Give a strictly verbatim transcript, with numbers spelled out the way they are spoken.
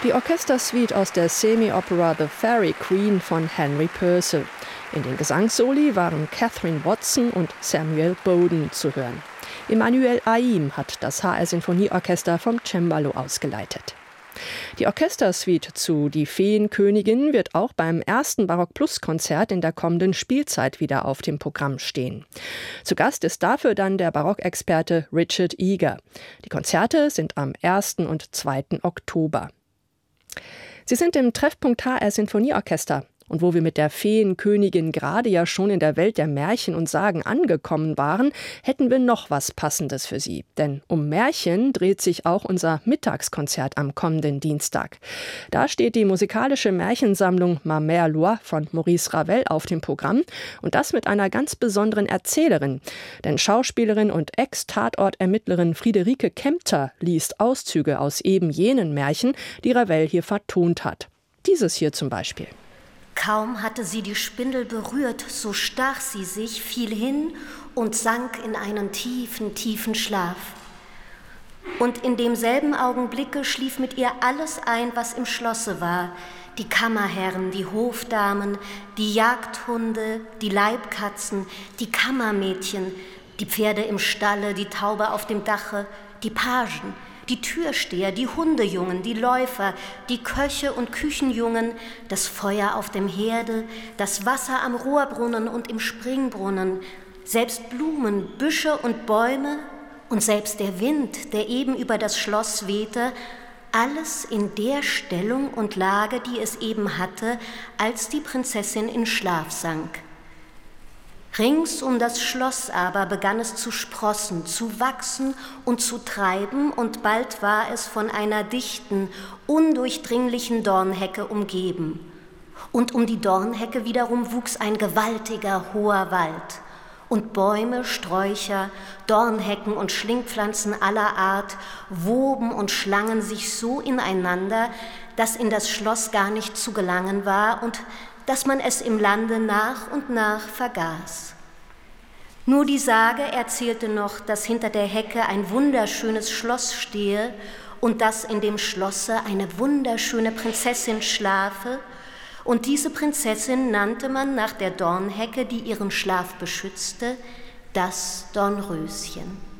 Die Orchestersuite aus der Semi-Opera The Fairy Queen von Henry Purcell. In den Gesangssoli waren Catherine Watson und Samuel Bowden zu hören. Emmanuel Aim hat das H R Sinfonieorchester vom Cembalo ausgeleitet. Die Orchestersuite zu Die Feenkönigin wird auch beim ersten Barock-Plus-Konzert in der kommenden Spielzeit wieder auf dem Programm stehen. Zu Gast ist dafür dann der Barockexperte Richard Eager. Die Konzerte sind am ersten und zweiten Oktober. Sie sind im Treffpunkt H R Sinfonieorchester. Und wo wir mit der Feenkönigin gerade ja schon in der Welt der Märchen und Sagen angekommen waren, hätten wir noch was Passendes für Sie. Denn um Märchen dreht sich auch unser Mittagskonzert am kommenden Dienstag. Da steht die musikalische Märchensammlung Ma Mère Loire von Maurice Ravel auf dem Programm und das mit einer ganz besonderen Erzählerin. Denn Schauspielerin und Ex-Tatort-Ermittlerin Friederike Kempter liest Auszüge aus eben jenen Märchen, die Ravel hier vertont hat. Dieses hier zum Beispiel. Kaum hatte sie die Spindel berührt, so stach sie sich, fiel hin und sank in einen tiefen, tiefen Schlaf. Und in demselben Augenblicke schlief mit ihr alles ein, was im Schlosse war. Die Kammerherren, die Hofdamen, die Jagdhunde, die Leibkatzen, die Kammermädchen, die Pferde im Stalle, die Taube auf dem Dache, die Pagen, die Türsteher, die Hundejungen, die Läufer, die Köche und Küchenjungen, das Feuer auf dem Herde, das Wasser am Rohrbrunnen und im Springbrunnen, selbst Blumen, Büsche und Bäume und selbst der Wind, der eben über das Schloss wehte, alles in der Stellung und Lage, die es eben hatte, als die Prinzessin in Schlaf sank. Rings um das Schloss aber begann es zu sprossen, zu wachsen und zu treiben, und bald war es von einer dichten, undurchdringlichen Dornhecke umgeben. Und um die Dornhecke wiederum wuchs ein gewaltiger, hoher Wald. Und Bäume, Sträucher, Dornhecken und Schlingpflanzen aller Art woben und schlangen sich so ineinander, dass in das Schloss gar nicht zu gelangen war und dass man es im Lande nach und nach vergaß. Nur die Sage erzählte noch, dass hinter der Hecke ein wunderschönes Schloss stehe und dass in dem Schlosse eine wunderschöne Prinzessin schlafe, und diese Prinzessin nannte man nach der Dornhecke, die ihren Schlaf beschützte, das Dornröschen.